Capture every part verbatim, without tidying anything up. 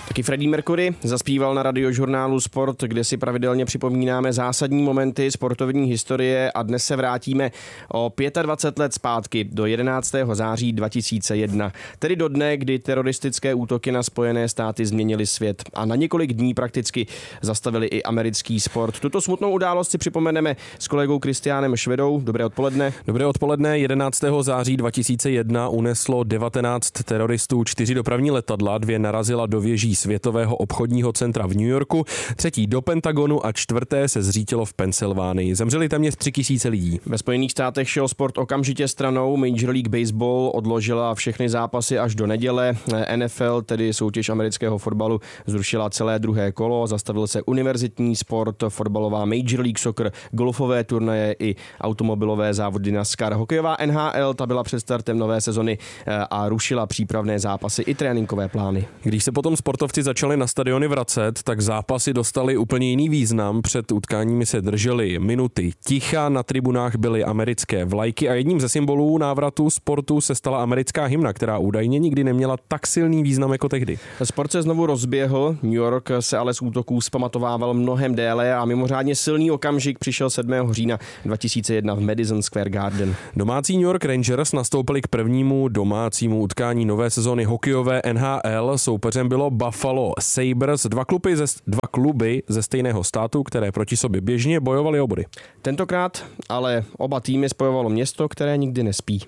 Taky Freddie Mercury zaspíval na radiožurnálu Sport, kde si pravidelně připomínáme zásadní momenty sportovní historie a dnes se vrátíme o dvacet pět let zpátky do jedenáctého září dva tisíce jedna. Tedy do dne, kdy teroristické útoky na Spojené státy změnily svět a na několik dní prakticky zastavili i americký sport. Tuto smutnou událost si připomeneme s kolegou Kristiánem Švedou. Dobré odpoledne. Dobré odpoledne. jedenáctého září dva tisíce jedna uneslo devatenáct teroristů čtyři dopravní letadla, dvě narazila do věží Světového obchodního centra v New Yorku, třetí do Pentagonu a čtvrté se zřítilo v Pensylvánii. Zemřeli téměř tři tisíce lidí. Ve Spojených státech šel sport okamžitě stranou. Major League Baseball odložila všechny zápasy až do neděle. N F L, tedy soutěž amerického fotbalu, zrušila celé druhé kolo. Zastavil se univerzitní sport, fotbalová Major League Soccer, golfové turnaje i automobilové závody NASCAR. Hokejová N H L, ta byla před startem nové sezony a rušila přípravné zápasy i tréninkové plány. Když se potom sportovci začali na stadiony vracet, tak zápasy dostaly úplně jiný význam. Před utkáními se držely minuty ticha, na tribunách byly americké vlajky a jedním ze symbolů návratu sportu se stala americká hymna, která údajně nikdy neměla tak silný význam jako tehdy. Sport se znovu rozběhl, New York se ale z útoků zpamatovával mnohem déle a mimořádně silný okamžik přišel sedmého října dva tisíce jedna v Madison Square Garden. Domácí New York Rangers nastoupili k prvnímu domácímu utkání nové sezóny hokejové N H L. Soupeřem bylo Buffalo Sabres, dva kluby ze, dva kluby ze stejného státu, které proti sobě běžně bojovaly o body. Tentokrát ale oba týmy spojovalo město, které nikdy nespí.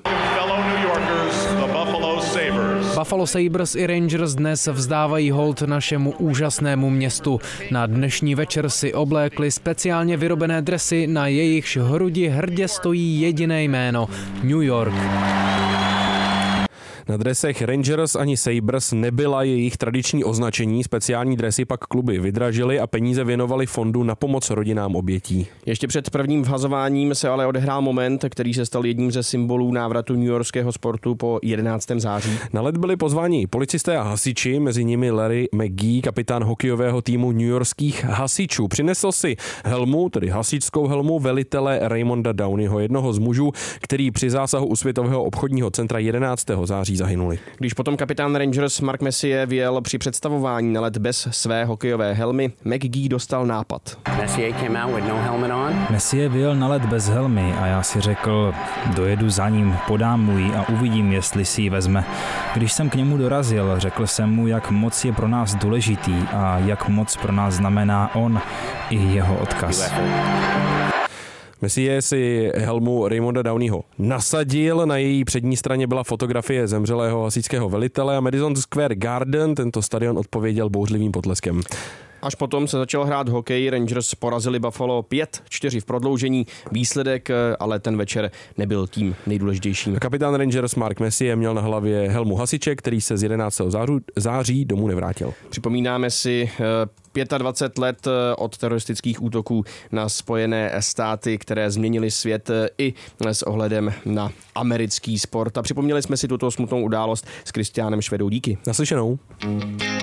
Buffalo Sabres i Rangers dnes vzdávají hold našemu úžasnému městu. Na dnešní večer si oblékli speciálně vyrobené dresy, na jejichž hrudi hrdě stojí jediné jméno – New York. Na dresech Rangers ani Sabres nebyla jejich tradiční označení, speciální dresy pak kluby vydražily a peníze věnovali fondu na pomoc rodinám obětí. Ještě před prvním vhazováním se ale odehrál moment, který se stal jedním ze symbolů návratu newyorského sportu po jedenáctého září. Na let byli pozváni policisté a hasiči, mezi nimi Larry McGee, kapitán hokejového týmu newyorských hasičů. Přinesl si helmu, tedy hasičskou helmu velitele Raymonda Downeyho, jednoho z mužů, který při zásahu u Světového obchodního centra jedenáctého září zahynuli. Když potom kapitán Rangers Mark Messier vyjel při představování na let bez své hokejové helmy, McGee dostal nápad. Messier vyjel na let bez helmy a já si řekl, dojedu za ním, podám mu ji a uvidím, jestli si ji vezme. Když jsem k němu dorazil, řekl jsem mu, jak moc je pro nás důležitý a jak moc pro nás znamená on i jeho odkaz. Messier si helmu Raymonda Downeyho nasadil, na její přední straně byla fotografie zemřelého hasičského velitele a Madison Square Garden tento stadion odpověděl bouřlivým potleskem. Až potom se začal hrát hokej, Rangers porazili Buffalo pět čtyři v prodloužení, výsledek ale ten večer nebyl tím nejdůležitějším. Kapitán Rangers Mark Messier měl na hlavě helmu hasiče, který se z jedenáctého září domů nevrátil. Připomínáme si dvacet pět let od teroristických útoků na Spojené státy, které změnily svět i s ohledem na americký sport. A připomněli jsme si tuto smutnou událost s Kristiánem Švedou. Díky. Naslyšenou.